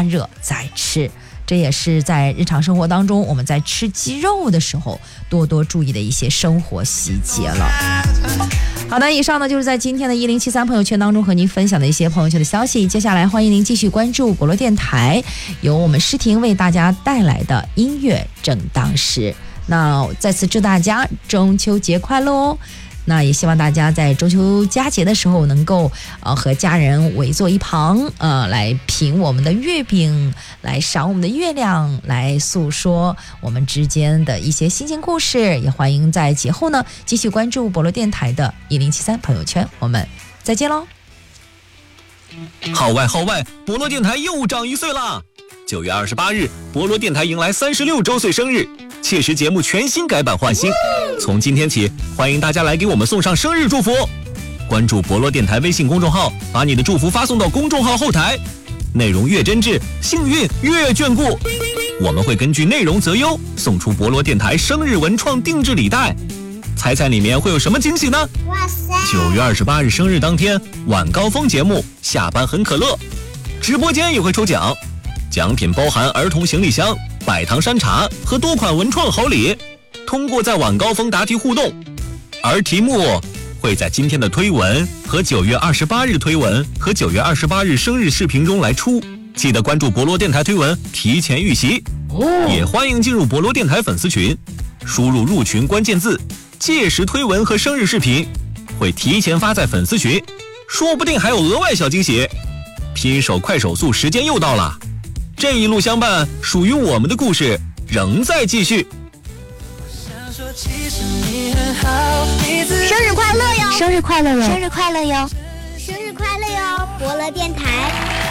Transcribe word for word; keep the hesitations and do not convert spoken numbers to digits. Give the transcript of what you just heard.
热再吃。这也是在日常生活当中我们在吃鸡肉的时候多多注意的一些生活细节了。好的，以上呢就是在今天的一零七三朋友圈当中和您分享的一些朋友圈的消息。接下来欢迎您继续关注博罗电台，由我们诗婷为大家带来的音乐正当时。那再次祝大家中秋节快乐哦！那也希望大家在中秋佳节的时候能够呃和家人围坐一旁，呃来品我们的月饼，来赏我们的月亮，来诉说我们之间的一些心情故事。也欢迎在节后呢继续关注博罗电台的一零七三朋友圈，我们再见喽！ 号外号外，博罗电台又长一岁啦！九月二十八日，博罗电台迎来三十六周岁生日，切实节目全新改版换新。从今天起，欢迎大家来给我们送上生日祝福。关注博罗电台微信公众号，把你的祝福发送到公众号后台，内容越真挚，幸运越眷顾。我们会根据内容择优，送出博罗电台生日文创定制礼袋。猜猜里面会有什么惊喜呢？ 哇塞！ 九月二十八日生日当天，晚高峰节目下班很可乐，直播间也会抽奖，奖品包含儿童行李箱、百糖山茶和多款文创好礼。通过在晚高峰答题互动，而题目会在今天的推文和九月二十八日推文和九月二十八日生日视频中来出。记得关注博罗电台推文，提前预习。也欢迎进入博罗电台粉丝群，输入入群关键字，届时推文和生日视频会提前发在粉丝群，说不定还有额外小惊喜。拼手快手速，时间又到了，这一路相伴，属于我们的故事仍在继续。 生日快乐哟！ 生日快乐哟！ 生日快乐哟！生日快乐哟！博罗电台。